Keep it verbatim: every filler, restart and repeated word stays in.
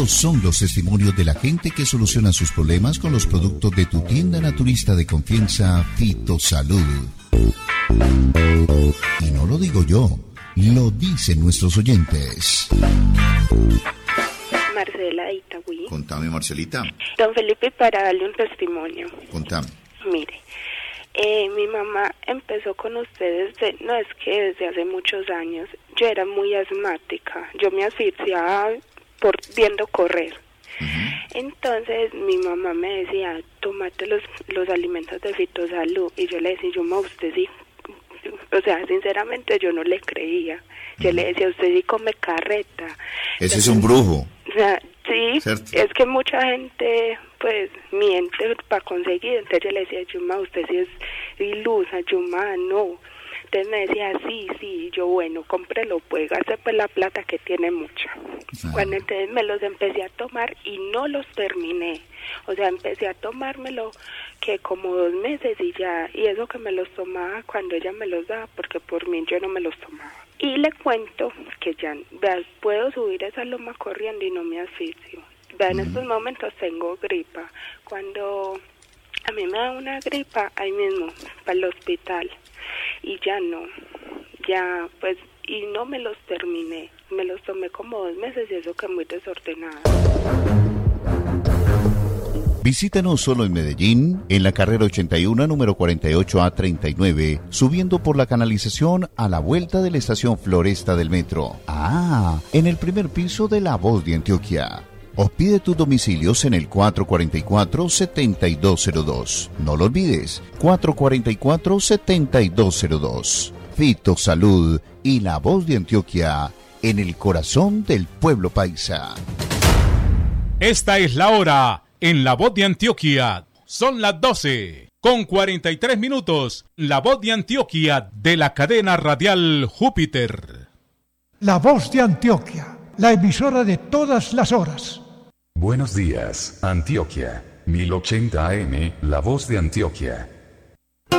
Estos son los testimonios de la gente que soluciona sus problemas con los productos de tu tienda naturista de confianza, Fitosalud. Y no lo digo yo, lo dicen nuestros oyentes. Marcela de Itagüí. Contame, Marcelita. Don Felipe, para darle un testimonio. Contame. Mire, eh, mi mamá empezó con ustedes, de, no es que desde hace muchos años. Yo era muy asmática, yo me asfixiaba por viendo correr. Uh-huh. Entonces mi mamá me decía, tómate los, los alimentos de Fitosalud, y yo le decía, yo, ma, usted sí, o sea, sinceramente yo no le creía. Yo uh-huh. le decía, usted sí come carreta. Ese Entonces, es un brujo. O sea, sí, ¿cierto? Es que mucha gente pues miente para conseguir. Entonces yo le decía, Yuma, usted sí es ilusa, Yuma, no. Entonces me decía, sí, sí, yo, bueno, cómprelo, pues, gaste pues la plata que tiene mucha. Ah. Cuando entonces me los empecé a tomar y no los terminé. O sea, empecé a tomármelo que como dos meses y ya, y eso que me los tomaba cuando ella me los daba, porque por mí yo no me los tomaba. Y le cuento que ya, veas, puedo subir esa loma corriendo y no me asfixio. Vea, en mm. estos momentos tengo gripa. Cuando a mí me da una gripa, ahí mismo, para el hospital. Y ya no, ya pues, y no me los terminé, me los tomé como dos meses y eso que muy desordenada. Visítanos solo en Medellín, en la carrera ochenta y uno, número cuarenta y ocho A treinta y nueve, subiendo por la canalización a la vuelta de la estación Floresta del metro. Ah, en el primer piso de La Voz de Antioquia. O pide tus domicilios en el cuatro cuatro cuatro, siete dos cero dos. No lo olvides, cuatro cuatro cuatro, siete dos cero dos. Fitosalud y La Voz de Antioquia, en el corazón del pueblo paisa. Esta es la hora en La Voz de Antioquia. Son las doce con cuarenta y tres minutos. La Voz de Antioquia de la cadena radial Júpiter. La Voz de Antioquia, la emisora de todas las horas. Buenos días, Antioquia. mil ochenta A M, La Voz de Antioquia.